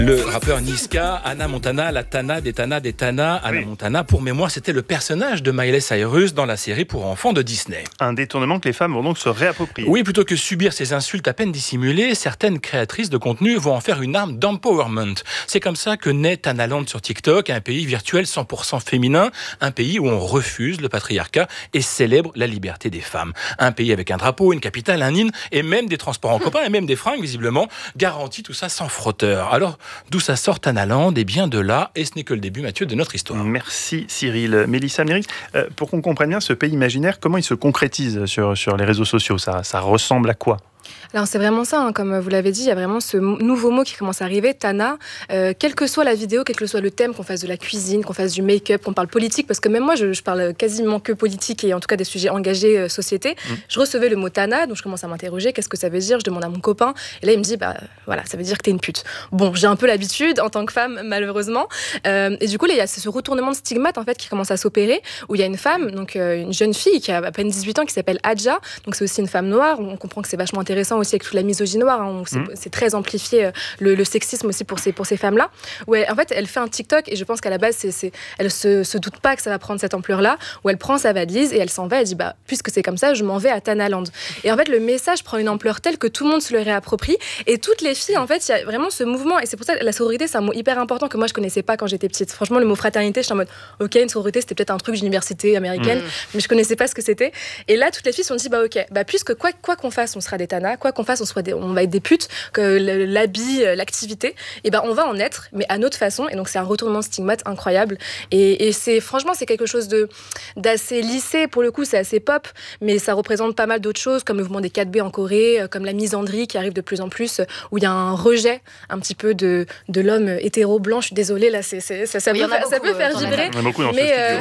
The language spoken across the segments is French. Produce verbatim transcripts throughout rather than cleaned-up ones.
Le rappeur Niska, Hannah Montana, la Tana des Tana des Tana. Hannah Oui. Montana, pour mémoire, c'était le personnage de Miley Cyrus dans la série pour enfants de Disney. Un détournement que les femmes vont donc se réapproprier. Oui, plutôt que subir ces insultes à peine dissimulées, certaines créatrices de contenu vont en faire une arme d'empowerment. C'est comme ça que naît Tanaland sur TikTok, un pays virtuel cent pour cent féminin, un pays où on refuse le patriarcat et célèbre la liberté des femmes. Un pays avec un drapeau, une capitale, un hymne et même des transports en commun et même des fringues, visiblement, garantit tout ça sans frotteur. Alors, d'où ça sort Tanaland? Et bien de là, et ce n'est que le début, Mathieu, de notre histoire. Merci Cyril. Mélissa Méris, euh, pour qu'on comprenne bien ce pays imaginaire, comment il se concrétise sur, sur les réseaux sociaux? ça, ça ressemble à quoi? Alors c'est vraiment ça, hein, comme vous l'avez dit, il y a vraiment ce nouveau mot qui commence à arriver, Tana. Euh, quelle que soit la vidéo, quel que soit le thème, qu'on fasse de la cuisine, qu'on fasse du make-up, qu'on parle politique, parce que même moi je, je parle quasiment que politique et en tout cas des sujets engagés euh, société. Mmh. Je recevais le mot Tana, donc je commence à m'interroger, qu'est-ce que ça veut dire? Je demande à mon copain, et là il me dit, bah voilà, ça veut dire que t'es une pute. Bon, j'ai un peu l'habitude en tant que femme, malheureusement. Euh, et du coup, là, il y a ce retournement de stigmate en fait qui commence à s'opérer, où il y a une femme, donc euh, une jeune fille qui a à peine dix-huit ans, qui s'appelle Adja, donc c'est aussi une femme noire. On comprend que c'est vachement intéressant aussi avec toute la misogynie noire, hein, c'est, mmh. c'est très amplifié euh, le, le sexisme aussi pour ces, pour ces femmes-là. Où elle, en fait, elle fait un TikTok et je pense qu'à la base, c'est, c'est, elle se, se doute pas que ça va prendre cette ampleur-là, où elle prend sa valise et elle s'en va, elle dit bah, puisque c'est comme ça, je m'en vais à Tanaland. Et en fait, le message prend une ampleur telle que tout le monde se le réapproprie et toutes les filles, en fait, il y a vraiment ce mouvement et c'est pour ça que la sororité, c'est un mot hyper important que moi, je connaissais pas quand j'étais petite. Franchement, le mot fraternité, je suis en mode ok, une sororité, c'était peut-être un truc d'université américaine, mmh. mais je connaissais pas ce que c'était. Et là, toutes les filles se sont dit bah ok, bah, puisque quoi, quoi qu'on fasse, on sera des tanas, quoi qu'on fasse, on, soit des, on va être des putes, que l'habit, l'activité, et ben on va en être, mais à notre façon. Et donc c'est un retournement de stigmate incroyable. Et, et c'est franchement c'est quelque chose de d'assez lissé pour le coup, c'est assez pop, mais ça représente pas mal d'autres choses comme le mouvement des quatre B en Corée, comme la misandrie qui arrive de plus en plus, où il y a un rejet un petit peu de de l'homme hétéro blanc. Je suis désolée là, c'est, c'est ça, ça, oui, peut, beaucoup, ça peut faire vibrer, mais euh,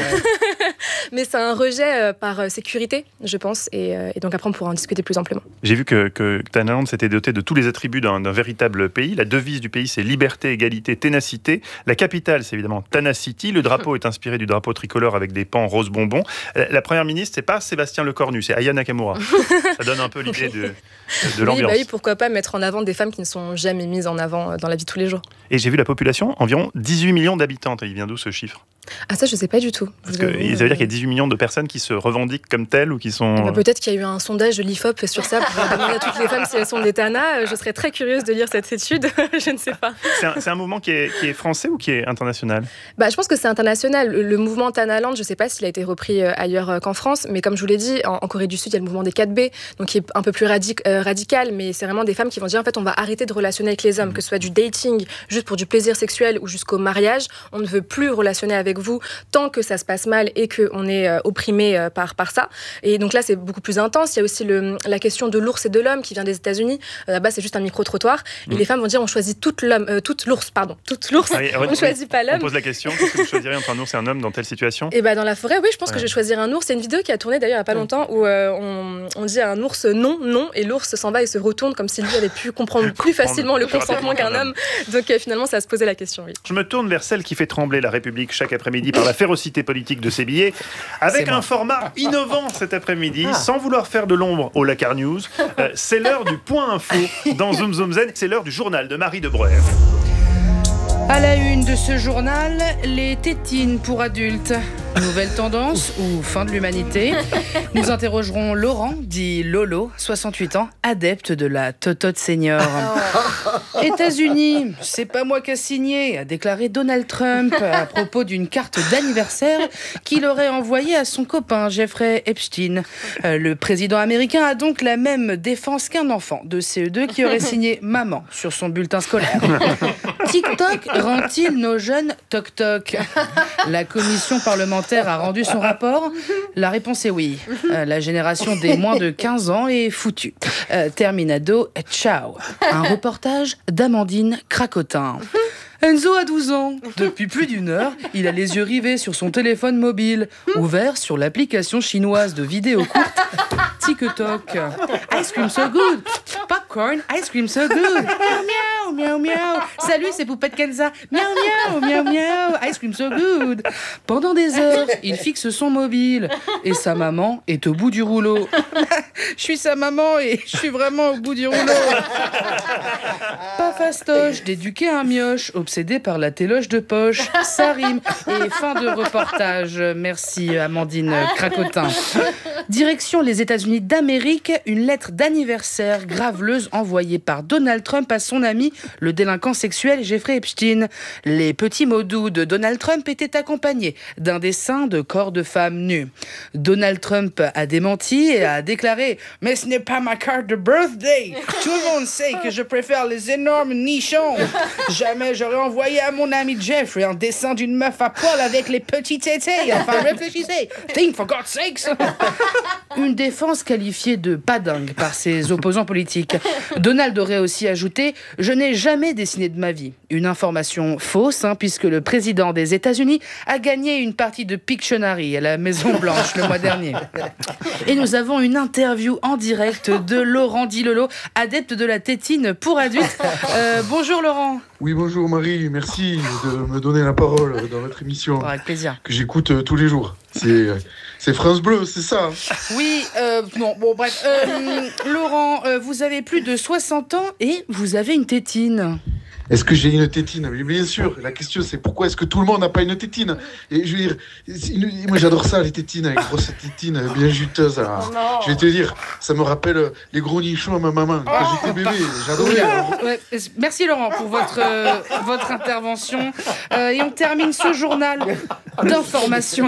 mais c'est un rejet par sécurité, je pense. Et, et donc après on pourra en discuter plus amplement. J'ai vu que, que Tanaland s'était doté de tous les attributs d'un, d'un véritable pays. La devise du pays, c'est liberté, égalité, ténacité. La capitale, c'est évidemment Tana City. Le drapeau est inspiré du drapeau tricolore avec des pans rose bonbon. La première ministre, c'est pas Sébastien Lecornu, c'est Aya Nakamura. Ça donne un peu l'idée de, de l'ambiance. Oui, bah oui, pourquoi pas mettre en avant des femmes qui ne sont jamais mises en avant dans la vie de tous les jours. Et j'ai vu la population, environ dix-huit millions d'habitants. Il vient d'où ce chiffre? Ah ça je sais pas du tout. Parce que avez... ça veut dire qu'il y a dix-huit millions de personnes qui se revendiquent comme telles ou qui sont... Bah, peut-être qu'il y a eu un sondage de l'I F O P sur ça pour demander à toutes les femmes si elles sont des tanas. Je serais très curieuse de lire cette étude. Je ne sais pas. C'est un, c'est un mouvement qui est, qui est français ou qui est international? Bah, je pense que c'est international. Le, le mouvement Tanaland, je ne sais pas s'il a été repris ailleurs qu'en France, mais comme je vous l'ai dit, en, en Corée du Sud, il y a le mouvement des quatre B, donc qui est un peu plus radic, euh, radical, mais c'est vraiment des femmes qui vont dire en fait on va arrêter de relationner avec les hommes, que ce soit du dating juste pour du plaisir sexuel ou jusqu'au mariage. On ne veut plus relationner avec vous tant que ça se passe mal et qu'on est euh, opprimé euh, par, par ça. Et donc là, c'est beaucoup plus intense. Il y a aussi le, la question de l'ours et de l'homme qui vient des États-Unis. Euh, là-bas, c'est juste un micro-trottoir. Mmh. Et les femmes vont dire on choisit toute, l'homme, euh, toute l'ours, pardon, toute l'ours. Ah oui, on ne choisit pas l'homme. On pose la question qu'est-ce que vous choisiriez entre un ours et un homme dans telle situation? Et bah, dans la forêt, oui, je pense ouais. que je vais choisir un ours. C'est une vidéo qui a tourné d'ailleurs il n'y a pas longtemps où euh, on, on dit à un ours non, non, et l'ours s'en va et se retourne comme si lui avait pu comprendre plus facilement le consentement qu'un homme. Donc euh, finalement, ça a se poser la question. Oui. Je me tourne vers celle qui fait trembler la République chaque après-midi par la férocité politique de ses billets, avec un format innovant cet après-midi, ah. sans vouloir faire de l'ombre au Lakar News. Euh, c'est l'heure du point info dans Zoom Zoom Zen. C'est l'heure du journal de Marie de Breuer. À la une de ce journal, les tétines pour adultes. Nouvelle tendance ou fin de l'humanité? Nous interrogerons Laurent, dit Lolo, soixante-huit ans, adepte de la totote senior. Oh. États-Unis, c'est pas moi qui a signé, a déclaré Donald Trump à propos d'une carte d'anniversaire qu'il aurait envoyée à son copain Jeffrey Epstein. Euh, le président américain a donc la même défense qu'un enfant de C E deux qui aurait signé maman sur son bulletin scolaire. TikTok rend-il nos jeunes toc-toc? La commission parlementaire a rendu son rapport. La réponse est oui. Euh, la génération des moins de quinze ans est foutue. Euh, terminado, ciao. Un reportage d'Amandine Cracotin. Enzo a douze ans. Depuis plus d'une heure, il a les yeux rivés sur son téléphone mobile, ouvert sur l'application chinoise de vidéos courtes TikTok. Ice cream so good. Popcorn, ice cream so good. Miaou, miaou, miaou. Salut, c'est Poupette Kenza. Miaou, miaou, miaou, miaou. Ice cream so good. Pendant des heures, il fixe son mobile. Et sa maman est au bout du rouleau. Je suis sa maman et je suis vraiment au bout du rouleau. Pas fastoche d'éduquer un mioche obsédé par la téloche de poche. Ça rime. Et fin de reportage. Merci Amandine Cracotin. Direction les États-Unis d'Amérique, une lettre d'anniversaire graveleuse envoyée par Donald Trump à son ami, le délinquant sexuel Jeffrey Epstein. Les petits mots doux de Donald Trump étaient accompagnés d'un dessin de corps de femmes nues. Donald Trump a démenti et a déclaré « Mais ce n'est pas ma carte de birthday. Tout le monde sait que je préfère les énormes nichons. Jamais j'aurais envoyé à mon ami Jeffrey un dessin d'une meuf à poil avec les petits tétés. Enfin, réfléchissez. Think for God's sakes. » Une défense qualifiée de pas dingue par ses opposants politiques. Donald aurait aussi ajouté « Je n'ai jamais dessiné de ma vie ». Une information fausse, hein, puisque le président des États-Unis a gagné une partie de Pictionary à la Maison-Blanche le mois dernier. Et nous avons une interview en direct de Laurent Dilolo, adepte de la tétine pour adultes. Euh, bonjour Laurent. Oui, bonjour Marie, merci de me donner la parole dans votre émission. Avec plaisir. Que j'écoute euh, tous les jours. C'est, euh, c'est France Bleu, c'est ça? Oui, euh, non, bon bref. Euh, Laurent, euh, vous avez plus de soixante ans et vous avez une tétine. Est-ce que j'ai une tétine? Oui, bien sûr. La question, c'est pourquoi est-ce que tout le monde n'a pas une tétine? Et je veux dire, une... moi j'adore ça, les tétines, les grosses tétines bien juteuses. Alors, oh je vais te dire, ça me rappelle les gros nichons à ma maman quand oh j'étais bébé. J'adorais. Oui, ouais, merci Laurent pour votre, euh, votre intervention. Euh, et on termine ce journal d'information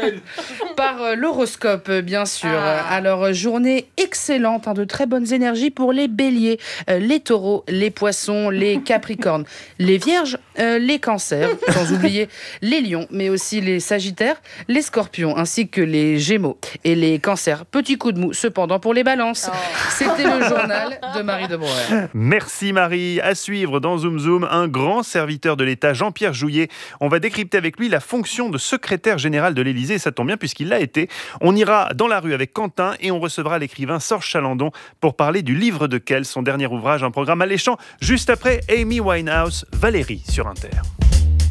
par euh, l'horoscope, bien sûr. Ah. Alors, journée excellente, hein, de très bonnes énergies pour les béliers, euh, les taureaux, les poissons, les capricornes. Les vierges, euh, les cancers, sans oublier les lions, mais aussi les sagittaires, les scorpions, ainsi que les gémeaux et les cancers. Petit coup de mou, cependant, pour les balances. Oh. C'était le journal de Marie de Brouwer. Merci Marie. À suivre dans Zoom Zoom, un grand serviteur de l'État, Jean-Pierre Jouyet. On va décrypter avec lui la fonction de secrétaire général de l'Élysée. Ça tombe bien puisqu'il l'a été. On ira dans la rue avec Quentin et on recevra l'écrivain Sorge Chalandon pour parler du livre de Kell, son dernier ouvrage, un programme alléchant, juste après Amy Winehouse, Valérie sur Inter.